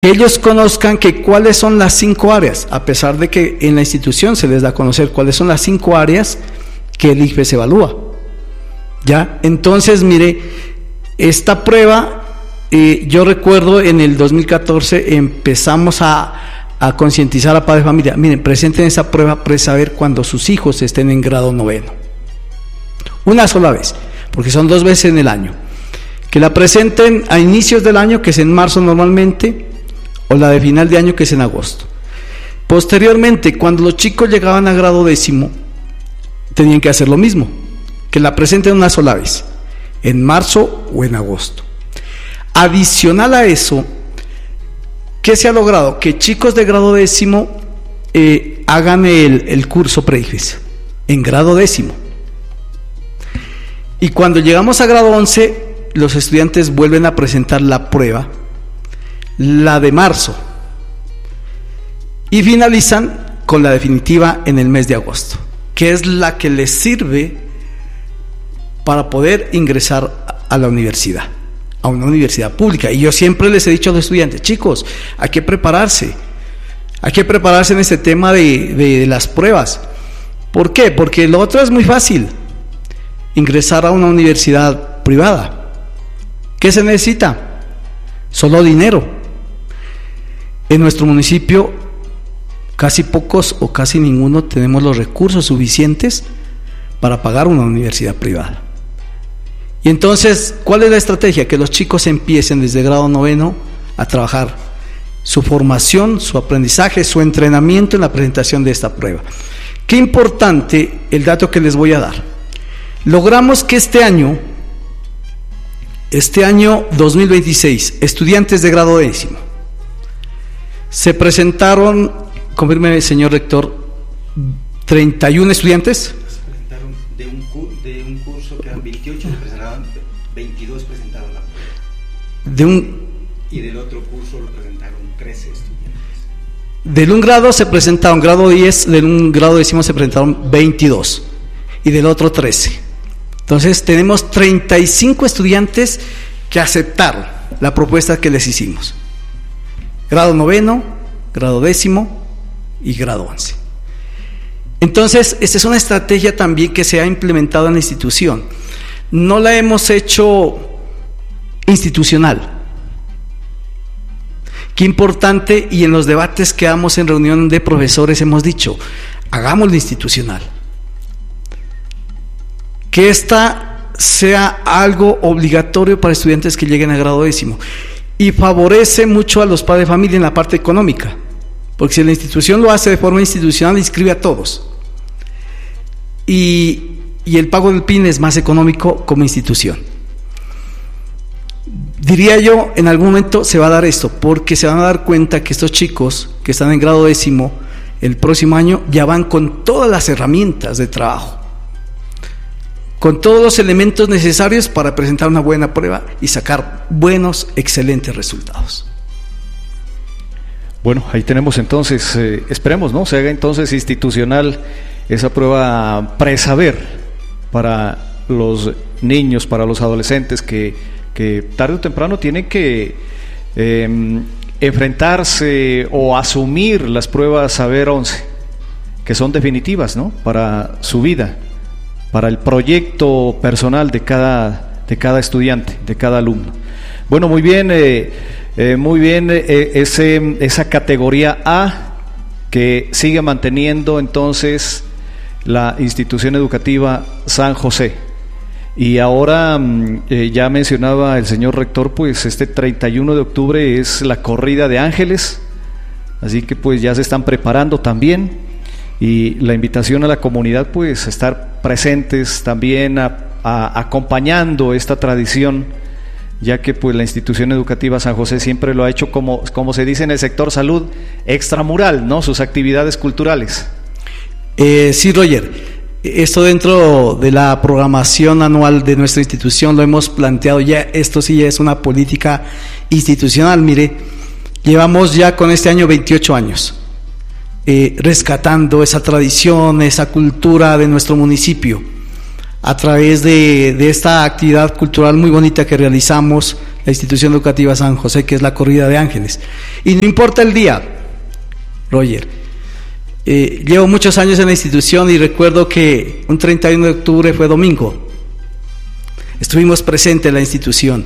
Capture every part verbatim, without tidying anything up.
que ellos conozcan que cuáles son las cinco áreas, a pesar de que en la institución se les da a conocer cuáles son las cinco áreas que el ICFES evalúa. ¿Ya? Entonces, mire, esta prueba, eh, yo recuerdo en el dos mil catorce empezamos a, a concientizar a padres de familia. Miren, presenten esa prueba para saber cuando sus hijos estén en grado noveno. Una sola vez, porque son dos veces en el año. Que la presenten a inicios del año, que es en marzo normalmente, o la de final de año, que es en agosto. Posteriormente, cuando los chicos llegaban a grado décimo, tenían que hacer lo mismo, que la presenten una sola vez, en marzo o en agosto. Adicional a eso, ¿qué se ha logrado? Que chicos de grado décimo eh, hagan el, el curso pre-ICFES en grado décimo. Y cuando llegamos a grado once, los estudiantes vuelven a presentar la prueba, la de marzo, y finalizan con la definitiva en el mes de agosto, que es la que les sirve para poder ingresar a la universidad, a una universidad pública. Y yo siempre les he dicho a los estudiantes, chicos, hay que prepararse, hay que prepararse en este tema de, de, de las pruebas. ¿Por qué? Porque lo otro es muy fácil, ingresar a una universidad privada. ¿Qué se necesita? Solo dinero. En nuestro municipio casi pocos o casi ninguno tenemos los recursos suficientes para pagar una universidad privada. Y entonces, ¿cuál es la estrategia? Que los chicos empiecen desde grado noveno a trabajar su formación, su aprendizaje, su entrenamiento en la presentación de esta prueba. Qué importante el dato que les voy a dar. Logramos que este año, este año dos mil veintiséis, estudiantes de grado décimo, se presentaron, confirme señor rector, treinta y uno estudiantes. Se presentaron de un, de un curso que eran veintiocho, se presentaron veintidós presentaron la prueba. De un, y del otro curso lo presentaron trece estudiantes. Del un grado se presentaron, grado diez, del un grado décimo se presentaron veintidós y del otro trece. Entonces tenemos treinta y cinco estudiantes que aceptaron la propuesta que les hicimos. Grado noveno, grado décimo y grado once. Entonces, esta es una estrategia también que se ha implementado en la institución. No la hemos hecho institucional. Qué importante, y en los debates que damos en reunión de profesores hemos dicho, hagámoslo institucional. Que esta sea algo obligatorio para estudiantes que lleguen a grado décimo. Y favorece mucho a los padres de familia en la parte económica, porque si la institución lo hace de forma institucional, inscribe a todos. Y, y el pago del P I N es más económico como institución. Diría yo, en algún momento se va a dar esto, porque se van a dar cuenta que estos chicos que están en grado décimo, el próximo año ya van con todas las herramientas de trabajo, con todos los elementos necesarios para presentar una buena prueba y sacar buenos, excelentes resultados. Bueno, ahí tenemos entonces, eh, esperemos, ¿no? Se haga entonces institucional esa prueba presaber para los niños, para los adolescentes que, que tarde o temprano tienen que eh, enfrentarse o asumir las pruebas Saber once, que son definitivas, ¿no? Para su vida, para el proyecto personal de cada, de cada estudiante, de cada alumno. Bueno, muy bien, eh, eh, muy bien, eh, ese, esa categoría A que sigue manteniendo entonces la institución educativa San José. Y ahora, eh, ya mencionaba el señor rector, pues este treinta y uno de octubre es la corrida de ángeles, así que pues ya se están preparando también. Y la invitación a la comunidad, pues, a estar presentes también, a, a, acompañando esta tradición, ya que pues la institución educativa San José siempre lo ha hecho, como, como se dice en el sector salud, extramural, ¿no? Sus actividades culturales. Eh, sí, Roger, esto dentro de la programación anual de nuestra institución lo hemos planteado ya, esto sí es una política institucional. Mire, llevamos ya con este año veintiocho años. Eh, rescatando esa tradición, esa cultura de nuestro municipio a través de, de esta actividad cultural muy bonita que realizamos la institución educativa San José, que es la corrida de ángeles. Y no importa el día, Roger, eh, llevo muchos años en la institución y recuerdo que un treinta y uno de octubre fue domingo. Estuvimos presentes en la institución.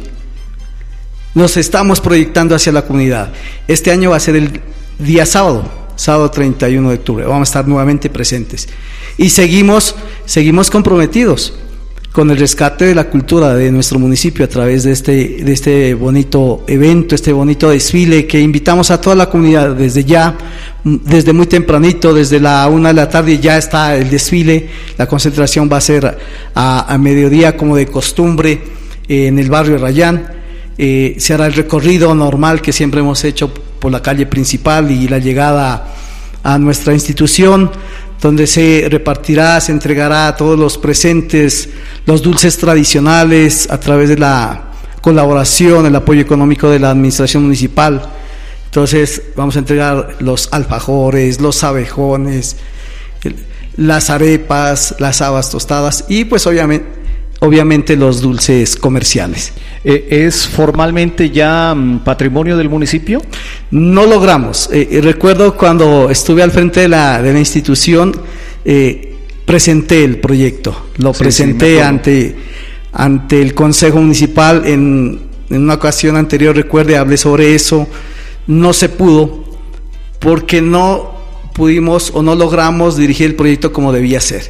Nos estamos proyectando hacia la comunidad. Este año va a ser el día sábado, sábado treinta y uno de octubre. Vamos a estar nuevamente presentes. Y seguimos, seguimos comprometidos con el rescate de la cultura de nuestro municipio a través de este, de este bonito evento, este bonito desfile que invitamos a toda la comunidad desde ya, desde muy tempranito, desde la una de la tarde ya está el desfile. La concentración va a ser a, a mediodía como de costumbre eh, en el barrio Rayán. Eh, se hará el recorrido normal que siempre hemos hecho por la calle principal y la llegada a nuestra institución, donde se repartirá, se entregará a todos los presentes los dulces tradicionales a través de la colaboración, el apoyo económico de la administración municipal. Entonces vamos a entregar los alfajores, los abejones, las arepas, las habas tostadas y pues obviamente, obviamente los dulces comerciales. ¿Es formalmente ya patrimonio del municipio? No logramos. Eh, recuerdo cuando estuve al frente de la, de la institución, eh, presenté el proyecto, lo sí, presenté sí, ante, ante el Consejo Municipal en, en una ocasión anterior, recuerde, hablé sobre eso, no se pudo porque no pudimos o no logramos dirigir el proyecto como debía ser.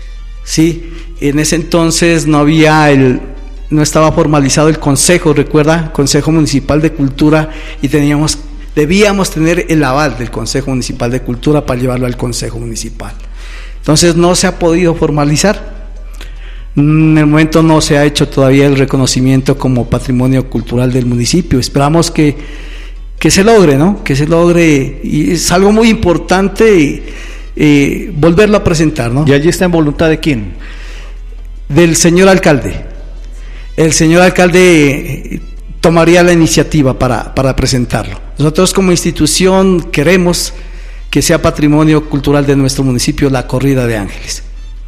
Sí, en ese entonces no había el... no estaba formalizado el consejo, recuerda, Consejo Municipal de Cultura, y teníamos, debíamos tener el aval del Consejo Municipal de Cultura para llevarlo al Consejo Municipal. Entonces no se ha podido formalizar. En el momento no se ha hecho todavía el reconocimiento como patrimonio cultural del municipio. Esperamos que, que se logre, ¿no? Que se logre, y es algo muy importante eh, volverlo a presentar, ¿no? ¿Y allí está en voluntad de quién? Del señor alcalde. El señor alcalde tomaría la iniciativa para, para presentarlo. Nosotros como institución queremos que sea patrimonio cultural de nuestro municipio la corrida de ángeles.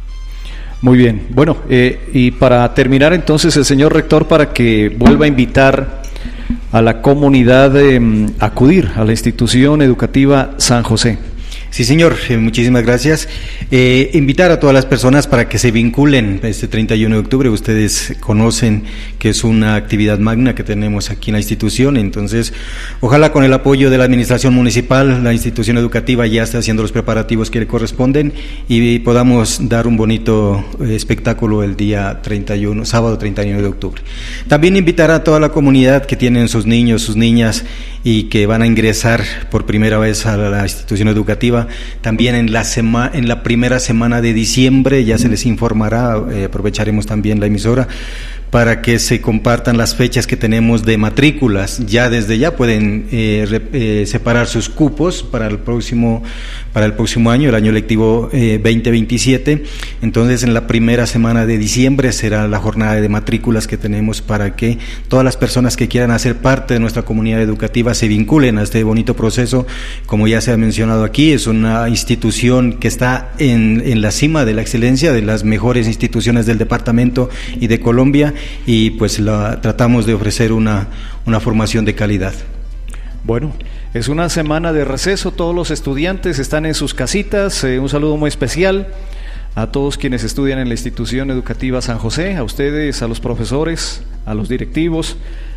Muy bien. Bueno, eh, y para terminar entonces el señor rector, para que vuelva a invitar a la comunidad a eh, acudir a la institución educativa San José. Sí, señor, eh, muchísimas gracias. Eh, invitar a todas las personas para que se vinculen este treinta y uno de octubre. Ustedes conocen que es una actividad magna que tenemos aquí en la institución, entonces ojalá con el apoyo de la administración municipal, la institución educativa ya esté haciendo los preparativos que le corresponden y podamos dar un bonito espectáculo el día treinta y uno, sábado treinta y uno de octubre. También invitar a toda la comunidad que tienen sus niños, sus niñas y que van a ingresar por primera vez a la institución educativa. También en la sema, en la primera semana de diciembre ya se les informará, eh, aprovecharemos también la emisora para que se compartan las fechas que tenemos de matrículas. Ya desde ya pueden eh, re, eh, separar sus cupos para el próximo para el próximo año, el año lectivo eh, veinte veintisiete. Entonces, en la primera semana de diciembre será la jornada de matrículas que tenemos para que todas las personas que quieran hacer parte de nuestra comunidad educativa se vinculen a este bonito proceso. Como ya se ha mencionado aquí, es una institución que está en, en la cima de la excelencia, de las mejores instituciones del departamento y de Colombia, y pues la, tratamos de ofrecer una, una formación de calidad. Bueno, es una semana de receso, todos los estudiantes están en sus casitas, eh, un saludo muy especial a todos quienes estudian en la institución educativa San José, a ustedes, a los profesores, a los directivos,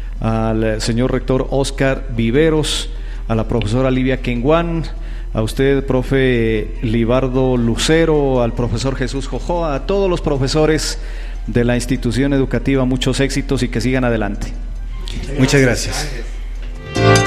al señor rector Oscar Viveros, a la profesora Livia Kenguán, a usted, profe Libardo Lucero, al profesor Jesús Jojoa, a todos los profesores de la institución educativa, muchos éxitos y que sigan adelante. Muchas gracias.